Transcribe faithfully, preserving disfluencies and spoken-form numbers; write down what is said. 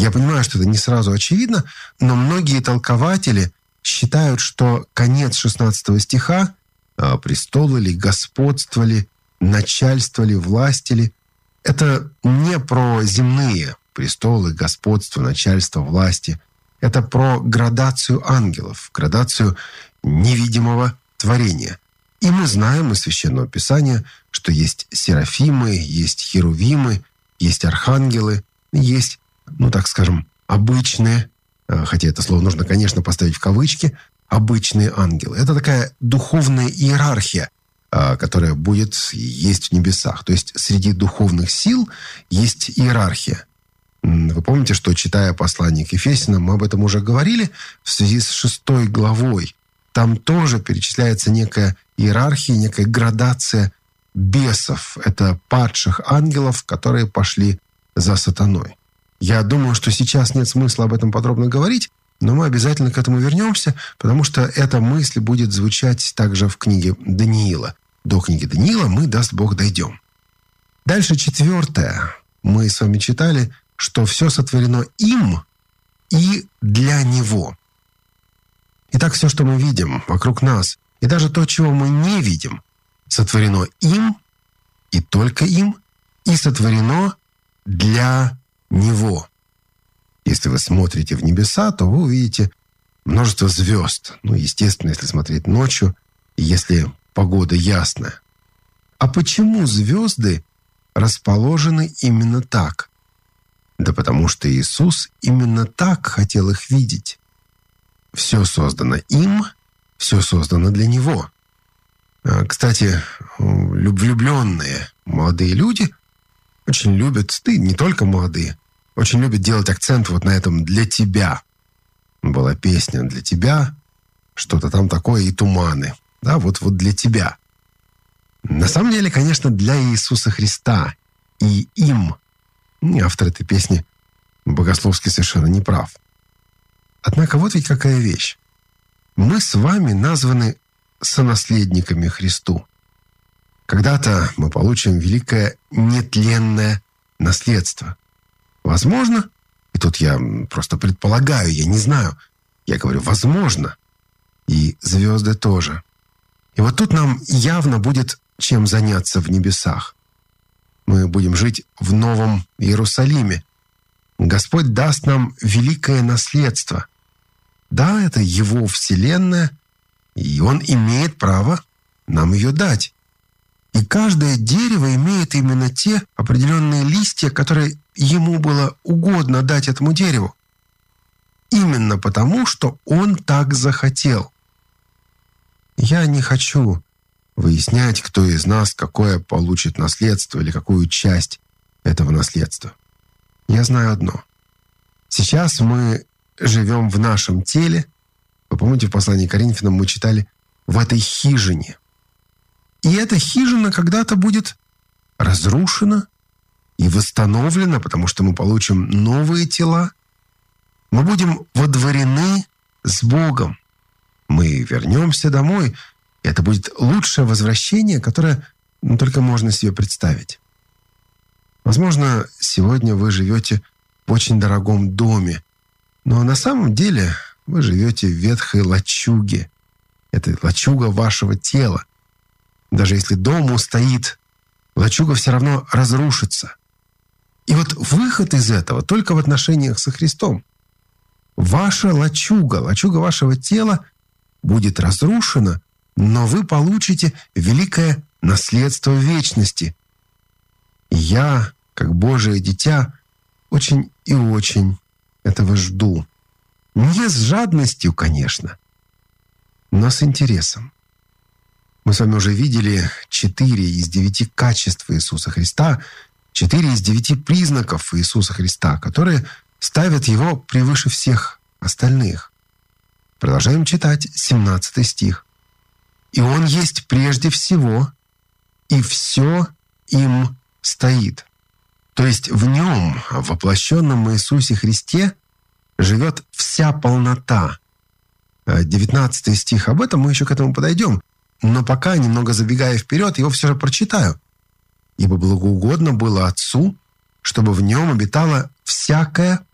Я понимаю, что это не сразу очевидно, но многие толкователи считают, что конец шестнадцатого стиха «престолы ли, господство ли, начальство ли, власть ли» — это не про земные престолы, господство, начальство, власти. Это про градацию ангелов, градацию невидимого творения. И мы знаем из Священного Писания, что есть серафимы, есть херувимы, есть архангелы, есть, ну так скажем, обычные, хотя это слово нужно, конечно, поставить в кавычки, обычные ангелы. Это такая духовная иерархия, которая будет есть в небесах. То есть среди духовных сил есть иерархия. Вы помните, что, читая послание к Ефесянам, мы об этом уже говорили в связи с шестой главой. Там тоже перечисляется некая иерархия, некая градация бесов. Это падших ангелов, которые пошли за сатаной. Я думаю, что сейчас нет смысла об этом подробно говорить, но мы обязательно к этому вернемся, потому что эта мысль будет звучать также в книге Даниила. До книги Даниила мы, даст Бог, дойдем. Дальше четвертое. Мы с вами читали, что все сотворено им и для Него. Итак, все, что мы видим вокруг нас, и даже то, чего мы не видим, сотворено им и только им, и сотворено для Него. Если вы смотрите в небеса, то вы увидите множество звезд. Ну, естественно, если смотреть ночью, если погода ясная. А почему звезды расположены именно так? Да потому что Иисус именно так хотел их видеть. Все создано им, все создано для Него. Кстати, влюбленные молодые люди очень любят, да и не только молодые, очень любят делать акцент вот на этом «для тебя». Была песня «для тебя», что-то там такое, и туманы. Да, вот, вот для тебя. На самом деле, конечно, для Иисуса Христа и им. Автор этой песни богословски совершенно не прав. Однако вот ведь какая вещь. Мы с вами названы сонаследниками Христу. Когда-то мы получим великое нетленное наследство. Возможно, и тут я просто предполагаю, я не знаю, я говорю «возможно», и звезды тоже. И вот тут нам явно будет чем заняться в небесах. Мы будем жить в Новом Иерусалиме. Господь даст нам великое наследство. Да, это Его вселенная, и Он имеет право нам ее дать. И каждое дерево имеет именно те определенные листья, которые Ему было угодно дать этому дереву. Именно потому, что Он так захотел. Я не хочу выяснять, кто из нас какое получит наследство или какую часть этого наследства. Я знаю одно. Сейчас мы живем в нашем теле. Вы помните, в послании к Коринфянам мы читали «в этой хижине». И эта хижина когда-то будет разрушена и восстановлена, потому что мы получим новые тела. Мы будем водворены с Богом. Мы вернемся домой. И это будет лучшее возвращение, которое ну, только можно себе представить. Возможно, сегодня вы живете в очень дорогом доме, но на самом деле вы живете в ветхой лачуге. Это лачуга вашего тела. Даже если дом устоит, лачуга все равно разрушится. И вот выход из этого только в отношениях со Христом. Ваша лачуга, лачуга вашего тела будет разрушена, но вы получите великое наследство вечности. И я, как Божие дитя, очень и очень этого жду. Не с жадностью, конечно, но с интересом. Мы с вами уже видели четыре из девяти качеств Иисуса Христа, четыре из девяти признаков Иисуса Христа, которые ставят Его превыше всех остальных. Продолжаем читать семнадцатый стих. «И Он есть прежде всего, и все им стоит». То есть в Нем, в воплощенном Иисусе Христе, живет вся полнота. девятнадцатый стих, об этом мы еще к этому подойдем. Но пока, немного забегая вперед, его все же прочитаю. «Ибо благоугодно было Отцу, чтобы в Нем обитала всякая